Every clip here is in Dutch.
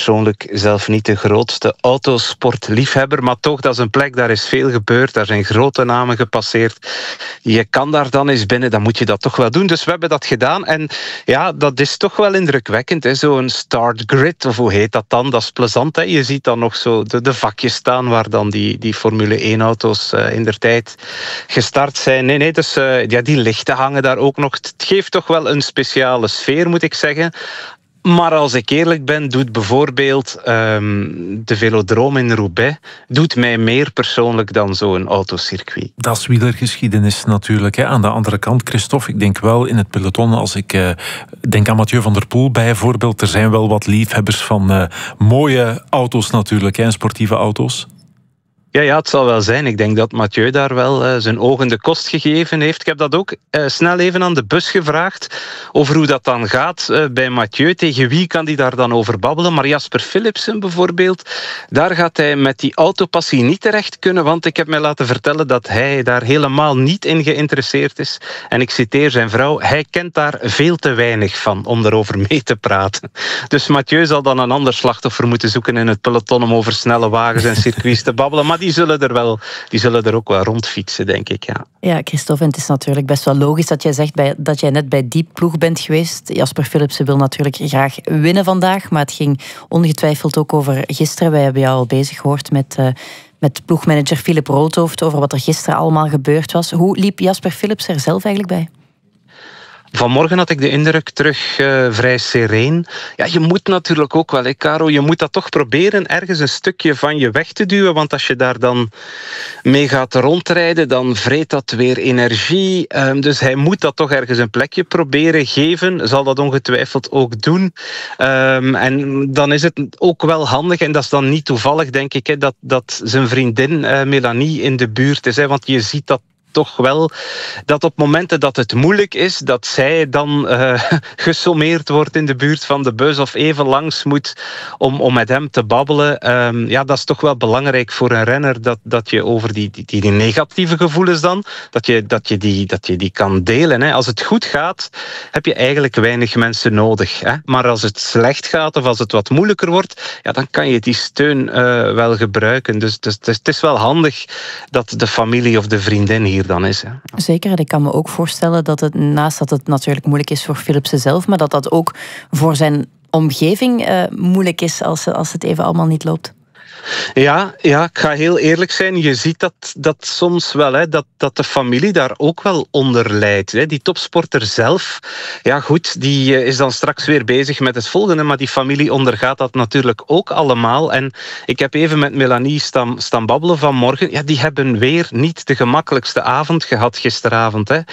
persoonlijk zelf niet de grootste autosportliefhebber, maar toch, dat is een plek, daar is veel gebeurd, daar zijn grote namen gepasseerd. Je kan daar dan eens binnen, dan moet je dat toch wel doen. Dus we hebben dat gedaan en ja, dat is toch wel indrukwekkend. Zo'n start grid, of hoe heet dat dan? Dat is plezant. Hè? Je ziet dan nog zo de vakjes staan waar dan die Formule 1-auto's indertijd gestart zijn. Nee, dus die lichten hangen daar ook nog. Het geeft toch wel een speciale sfeer, moet ik zeggen. Maar als ik eerlijk ben, doet bijvoorbeeld de velodroom in Roubaix doet mij meer persoonlijk dan zo'n autocircuit. Dat is wielergeschiedenis natuurlijk. Hè. Aan de andere kant, Christophe, ik denk wel in het peloton, als ik denk aan Mathieu van der Poel bijvoorbeeld, er zijn wel wat liefhebbers van mooie auto's natuurlijk, hè, sportieve auto's. Ja, het zal wel zijn. Ik denk dat Mathieu daar wel zijn ogen de kost gegeven heeft. Ik heb dat ook snel even aan de bus gevraagd over hoe dat dan gaat bij Mathieu. Tegen wie kan hij daar dan over babbelen? Maar Jasper Philipsen bijvoorbeeld, daar gaat hij met die autopassie niet terecht kunnen, want ik heb mij laten vertellen dat hij daar helemaal niet in geïnteresseerd is. En ik citeer zijn vrouw, hij kent daar veel te weinig van om daarover mee te praten. Dus Mathieu zal dan een ander slachtoffer moeten zoeken in het peloton om over snelle wagens en circuits te babbelen. Maar die zullen er ook wel rondfietsen, denk ik. Ja, Christophe, en het is natuurlijk best wel logisch dat jij zegt dat jij net bij die ploeg bent geweest. Jasper Philipsen wil natuurlijk graag winnen vandaag, maar het ging ongetwijfeld ook over gisteren. Wij hebben jou al bezig gehoord met ploegmanager Philip Roodhoofd over wat er gisteren allemaal gebeurd was. Hoe liep Jasper Philipsen er zelf eigenlijk bij? Vanmorgen had ik de indruk terug vrij sereen. Ja, je moet natuurlijk ook wel, Caro, je moet dat toch proberen ergens een stukje van je weg te duwen, want als je daar dan mee gaat rondrijden, dan vreet dat weer energie. Dus hij moet dat toch ergens een plekje proberen geven, zal dat ongetwijfeld ook doen. En dan is het ook wel handig, en dat is dan niet toevallig, denk ik, dat zijn vriendin Melanie in de buurt is. Want je ziet dat toch wel dat op momenten dat het moeilijk is, dat zij dan gesommeerd wordt in de buurt van de bus of even langs moet om met hem te babbelen. Ja, dat is toch wel belangrijk voor een renner, dat je over die negatieve gevoelens dan, dat je die kan delen. Hè. Als het goed gaat, heb je eigenlijk weinig mensen nodig. Hè. Maar als het slecht gaat of als het wat moeilijker wordt, ja, dan kan je die steun wel gebruiken. Dus het is wel handig dat de familie of de vriendin hier dan is. Hè. Zeker, en ik kan me ook voorstellen dat het, naast dat het natuurlijk moeilijk is voor Philipsen zelf, maar dat ook voor zijn omgeving moeilijk is als het even allemaal niet loopt. Ja, ik ga heel eerlijk zijn. Je ziet dat soms wel, hè, dat de familie daar ook wel onder lijdt. Hè. Die topsporter zelf, ja goed, die is dan straks weer bezig met het volgende, maar die familie ondergaat dat natuurlijk ook allemaal. En ik heb even met Melanie staan babbelen vanmorgen. Ja, die hebben weer niet de gemakkelijkste avond gehad gisteravond. Hè.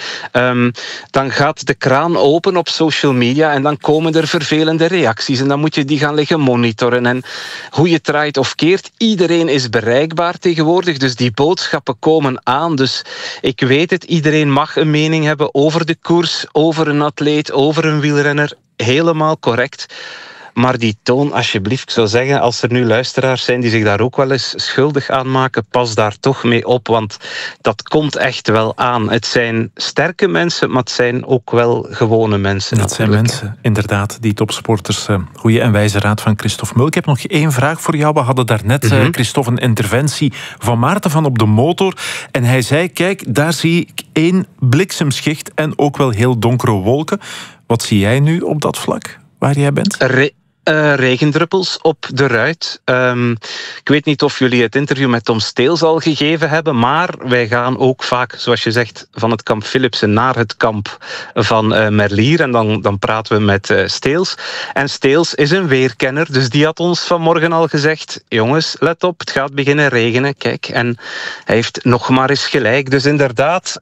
Dan gaat de kraan open op social media en dan komen er vervelende reacties en dan moet je die gaan liggen monitoren. En hoe je draait of keert, iedereen is bereikbaar tegenwoordig, dus die boodschappen komen aan. Dus ik weet het, iedereen mag een mening hebben over de koers, over een atleet, over een wielrenner. Helemaal correct. Maar die toon, alsjeblieft, ik zou zeggen, als er nu luisteraars zijn die zich daar ook wel eens schuldig aan maken, pas daar toch mee op, want dat komt echt wel aan. Het zijn sterke mensen, maar het zijn ook wel gewone mensen. Dat zijn mensen, inderdaad, die topsporters. Goeie en wijze raad van Christophe Mul. Ik heb nog één vraag voor jou. We hadden daarnet, Christophe, een interventie van Maarten van op de motor. En hij zei, kijk, daar zie ik 1 bliksemschicht en ook wel heel donkere wolken. Wat zie jij nu op dat vlak, waar jij bent? Regendruppels op de ruit. Ik weet niet of jullie het interview met Tom Steels al gegeven hebben, maar wij gaan ook vaak, zoals je zegt, van het kamp Philipsen naar het kamp van Merlier. En dan praten we met Steels. En Steels is een weerkenner, dus die had ons vanmorgen al gezegd, jongens, let op, het gaat beginnen regenen. Kijk, en hij heeft nog maar eens gelijk. Dus inderdaad,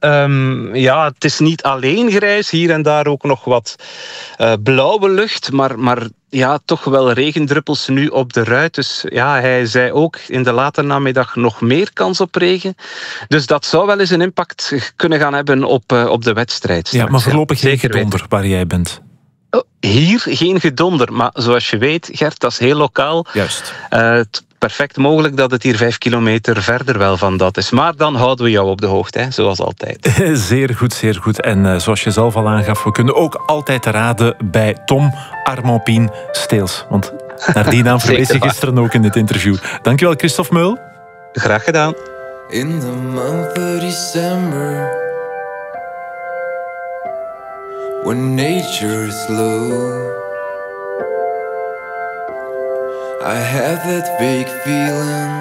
het is niet alleen grijs, hier en daar ook nog wat blauwe lucht, maar ja, toch wel regendruppels nu op de ruit. Dus ja, hij zei ook in de late namiddag nog meer kans op regen. Dus dat zou wel eens een impact kunnen gaan hebben op de wedstrijd straks. Ja, maar voorlopig geen gedonder waar jij bent. Hier geen gedonder, maar zoals je weet, Gert, dat is heel lokaal. Juist. Perfect mogelijk dat het hier 5 kilometer verder wel van dat is. Maar dan houden we jou op de hoogte, hè, zoals altijd. Zeer goed, zeer goed. En zoals je zelf al aangaf, we kunnen ook altijd raden bij Tom Armampien Steels. Want Naar die naam verwees je gisteren ook in dit interview. Dankjewel, Christophe Meul. Graag gedaan. In the month of December, when nature is low, I have that vague feeling